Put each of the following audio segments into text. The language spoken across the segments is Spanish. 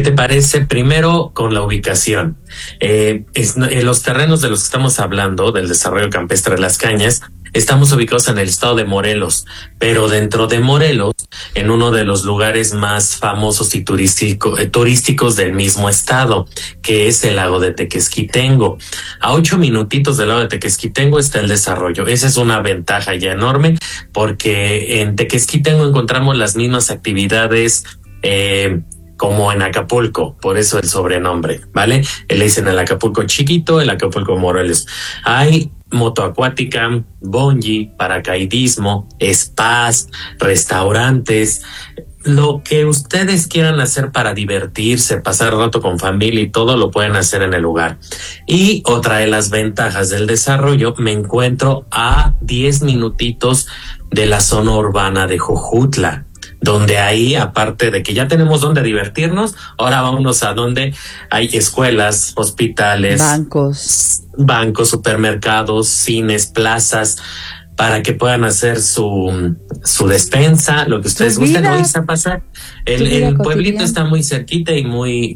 te parece? Primero, con la ubicación. Los terrenos de los que estamos hablando, del desarrollo campestre de Las Cañas, estamos ubicados en el estado de Morelos, pero dentro de Morelos, en uno de los lugares más famosos y turísticos del mismo estado, que es el lago de Tequesquitengo. A 8 minutitos del lago de Tequesquitengo está el desarrollo. Esa es una ventaja ya enorme, porque en Tequesquitengo encontramos las mismas actividades como en Acapulco, por eso el sobrenombre, ¿vale? Le dicen el Acapulco chiquito, el Acapulco Morelos. Hay motoacuática, bungee, paracaidismo, spas, restaurantes, lo que ustedes quieran hacer para divertirse, pasar rato con familia y todo, lo pueden hacer en el lugar. Y otra de las ventajas del desarrollo, me encuentro a 10 minutitos de la zona urbana de Jojutla, donde ahí, aparte de que ya tenemos donde divertirnos, ahora vámonos a donde hay escuelas, hospitales, bancos, supermercados, cines, plazas, para que puedan hacer su despensa, lo que ustedes gusten irse a pasar. El pueblito está muy cerquita y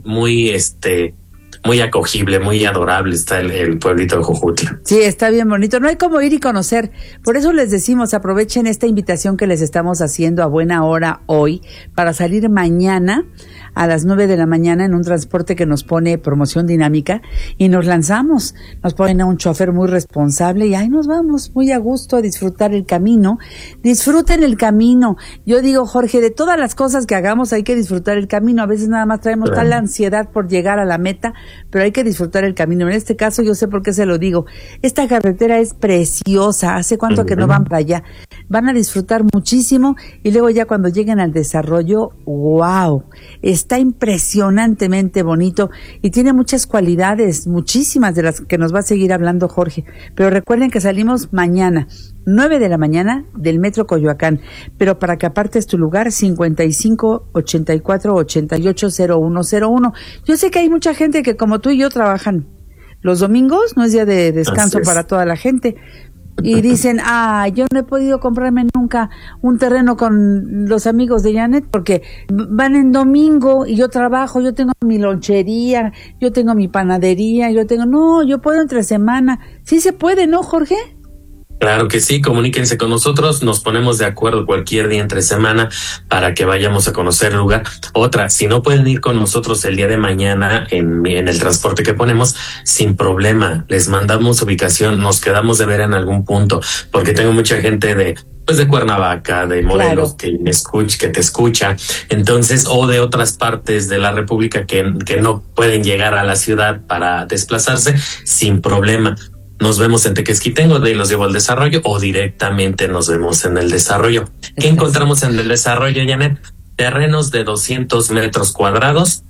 muy acogible, muy adorable está el pueblito de Jojutla. Sí, está bien bonito. No hay como ir y conocer. Por eso les decimos, aprovechen esta invitación que les estamos haciendo a buena hora hoy para salir mañana a las 9 de la mañana en un transporte que nos pone Promoción Dinámica y nos lanzamos. Nos ponen a un chofer muy responsable y ahí nos vamos muy a gusto a disfrutar el camino. Disfruten el camino. Yo digo, Jorge, de todas las cosas que hagamos hay que disfrutar el camino. A veces nada más traemos tal ansiedad por llegar a la meta, pero hay que disfrutar el camino. En este caso yo sé por qué se lo digo. Esta carretera es preciosa. ¿Hace cuánto que no van para allá? Van a disfrutar muchísimo y luego ya cuando lleguen al desarrollo, ¡wow! Está impresionantemente bonito y tiene muchas cualidades, muchísimas de las que nos va a seguir hablando Jorge. Pero recuerden que salimos mañana, 9 de la mañana del Metro Coyoacán, pero para que apartes tu lugar, 55 84 88 0101. Yo sé que hay mucha gente que como tú y yo trabajan los domingos, no es día de descanso para toda la gente, y dicen, yo no he podido comprarme nunca un terreno con los amigos de Janet porque van en domingo y yo trabajo, yo tengo mi lonchería, yo tengo mi panadería, yo puedo entre semana. Sí se puede, ¿no, Jorge? Claro que sí, comuníquense con nosotros, nos ponemos de acuerdo cualquier día entre semana para que vayamos a conocer el lugar. Otra, si no pueden ir con nosotros el día de mañana en el transporte que ponemos, sin problema, les mandamos ubicación, nos quedamos de ver en algún punto, porque tengo mucha gente de Cuernavaca, de Morelos, que te escucha, entonces, o de otras partes de la República que no pueden llegar a la ciudad para desplazarse, sin problema. Nos vemos en Tequesquitengo, de ahí los llevo al desarrollo o directamente nos vemos en el desarrollo. ¿Qué encontramos en el desarrollo, Janet? Terrenos de 200 metros cuadrados,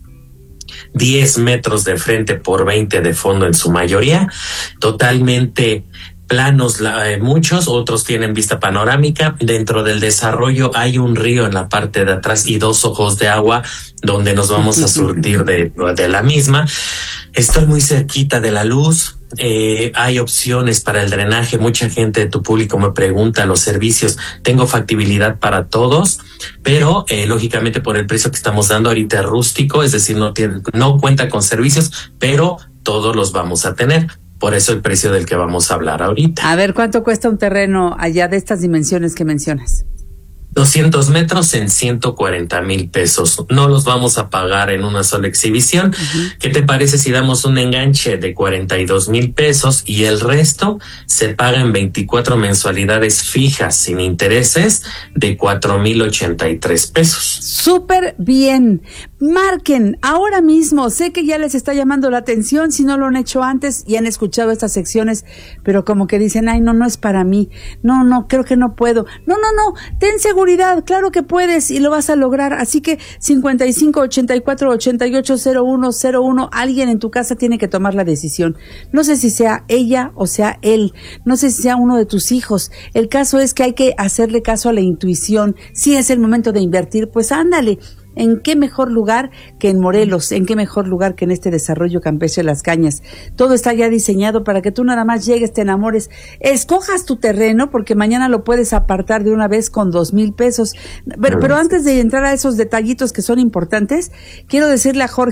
10 metros de frente por 20 de fondo en su mayoría, totalmente planos, muchos, otros tienen vista panorámica. Dentro del desarrollo hay un río en la parte de atrás y 2 ojos de agua donde nos vamos a surtir de la misma. Estoy muy cerquita de la luz. Hay opciones para el drenaje. Mucha gente de tu público me pregunta los servicios. Tengo factibilidad para todos, pero lógicamente por el precio que estamos dando ahorita es rústico, es decir, no cuenta con servicios, pero todos los vamos a tener. Por eso el precio del que vamos a hablar ahorita. A ver, ¿cuánto cuesta un terreno allá de estas dimensiones que mencionas? 200 metros en 140,000 pesos. No los vamos a pagar en una sola exhibición. ¿Qué te parece si damos un enganche de 42,000 pesos y el resto se paga en 24 mensualidades fijas sin intereses de 4,083 pesos? Súper bien. Marquen ahora mismo. Sé que ya les está llamando la atención si no lo han hecho antes y han escuchado estas secciones, pero como que dicen, no es para mí. No, creo que no puedo. No. Ten seguridad. Claro que puedes y lo vas a lograr. Así que 55 84 88 0101, alguien en tu casa tiene que tomar la decisión. No sé si sea ella o sea él. No sé si sea uno de tus hijos. El caso es que hay que hacerle caso a la intuición. Si es el momento de invertir, pues ándale. ¿En qué mejor lugar que en Morelos? ¿En qué mejor lugar que en este desarrollo campestre de Las Cañas? Todo está ya diseñado para que tú nada más llegues, te enamores, escojas tu terreno, porque mañana lo puedes apartar de una vez con 2,000 pesos. Pero antes de entrar a esos detallitos que son importantes, quiero decirle a Jorge